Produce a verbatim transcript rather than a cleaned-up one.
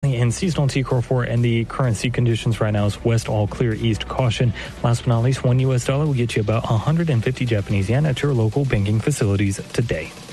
And seasonal T Core four and the current sea conditions right now is west all clear, east caution. Last but not least, one U S dollar will get you about one hundred fifty Japanese yen at your local banking facilities today.